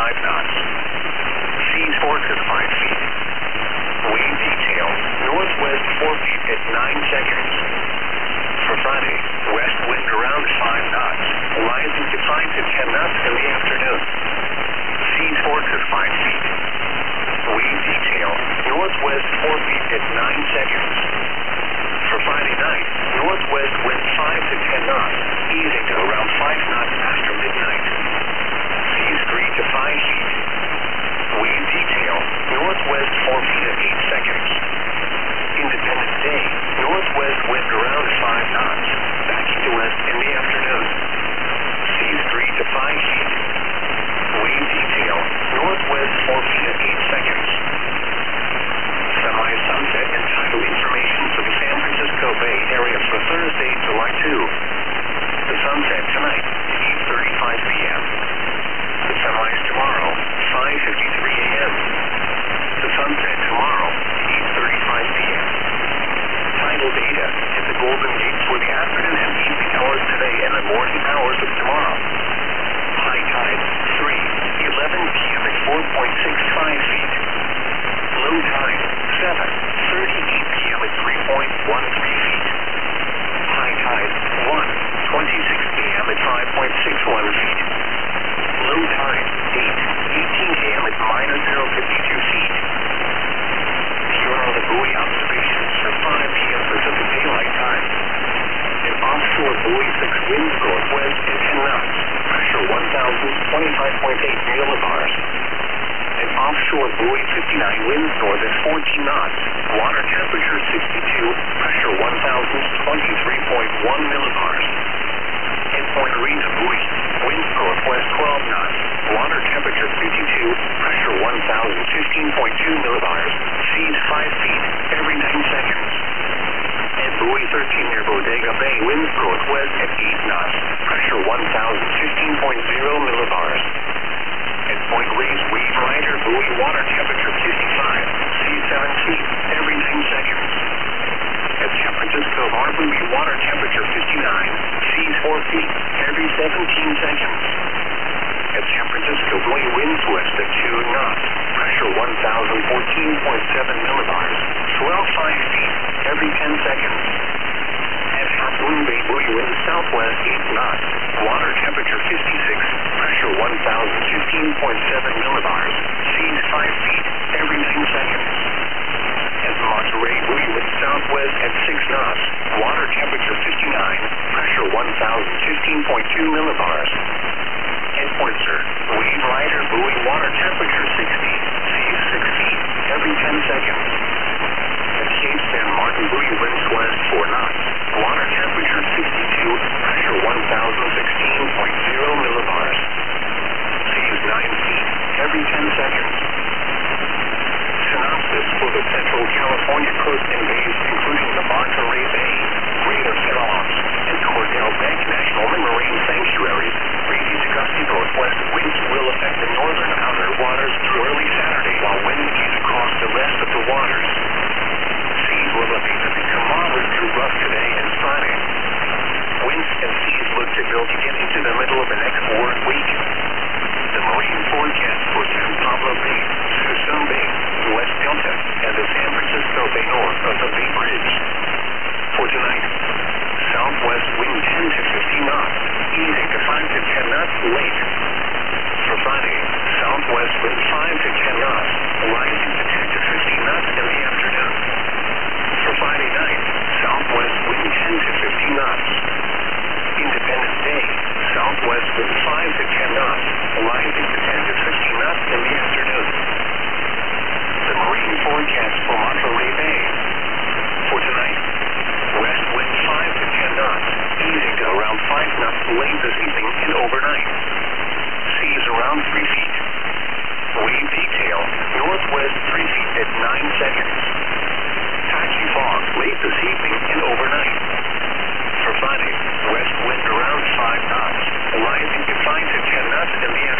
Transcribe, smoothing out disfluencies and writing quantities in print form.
5 knots. Seas 4 to 5 feet. Wave detail, northwest 4 feet at 9 seconds. For Friday, west wind around 5 knots, rising to 5 to 10 knots in the afternoon. Seas 4 to 5 feet. Wave detail, northwest 4 feet at 9 seconds. For Friday night, northwest wind 5 to 10 knots, easing to around 5 knots after midnight. Seas 3 to 5 feet. Wave detail, northwest 4 feet at 8 seconds. Independence Day, northwest wind around 5 knots, backing to west in the afternoon. Seas 3 to 5 feet. Wave detail, northwest 4 feet at 8 seconds. Semi-sunset and tidal information for the San Francisco Bay Area for Thursday, July 2. The sunset tonight, 8:35 p.m. The sunrise tomorrow, 5:53 a.m. The sunset tomorrow, 8:35 p.m. Tidal data at the Golden Gate for the afternoon and evening hours today and the morning hours of tomorrow. High tide, 3:11 p.m. at 4.65 feet. Low tide, 7:38 p.m. at 3.13 feet. High tide, 1:26 p.m. at 5.61 feet. Low tide, 8:18 a.m. at -0.52 feet. Here are the buoy observations for 5 p.m. Pacific Daylight Time. An offshore buoy 6 winds northwest at 10 knots, pressure 1,025.8 millibars. An offshore buoy 59 winds north at 14 knots, water temperature 62, pressure 1,023.1 millibars. Endpoint Marina buoy, winds northwest 12 knots, water temperature 52, pressure 1,015.2 millibars, seas 5 feet every 9 seconds. And buoy 13 near Bodega Bay, winds northwest at 8 knots, pressure 1,015.0 millibars. Endpoint Rays Wave Rider buoy, water temperature 55, seas 7 feet every 9 seconds. At San Francisco Harbor, water temperature 59, seas 4 feet every 17 seconds. At San Francisco buoy, winds west at 2 knots, pressure 1,014.7 millibars, swell 5 feet every 10 seconds. At Half Moon Bay buoy, winds southwest 8 knots, water temperature 56, pressure 1,015.7 millibars, seas 5 feet every 9 seconds. At Monterey buoy, winds southwest at 6 knots, water temperature 59, pressure 1,015.2 millibars. Endpoint Sir, Wave Rider buoy, water temperature 60, seas 6 feet every 10 seconds. At Cape San Martin buoy, winds west 4 knots, water temperature 62, pressure 1,016.0 millibars. Seas 9 feet every 10 seconds. Synopsis for the Central California coast and bays, including the Monterey Bay, Greater Farallons, and Cordell Bank National Marine Sanctuaries. Breezy to gusty northwest winds will affect the northern outer waters through early Saturday, while wind ease across the rest of the waters. Seas will elevate and become moderate through rough today and Friday. Winds and seas look to build again into the middle of the next work week. The marine forecast for San Pablo Bay, Suisun Bay, West Delta, and the San Francisco Bay north of the Bay Bridge. For tonight, southwest wind 10 to 15 knots, easing to 5 to 10 knots late. For Friday, southwest wind 5 to 10 knots, rising to 10 to 15 knots in the afternoon. For Friday night, southwest wind 10 to 15 knots. Independence Day, southwest wind 5 to 10 knots, rising to 10 to 15 knots in the afternoon. The marine forecast for Monterey Bay. For tonight, west wind 5 to 10 knots, easing to around 5 knots late this evening and overnight. Seas around 3 feet. Wave detail, northwest 3 feet at 9 seconds. Patchy fog late this evening and overnight. For Friday, west wind around 5 knots, rising to 5 to 10 knots in the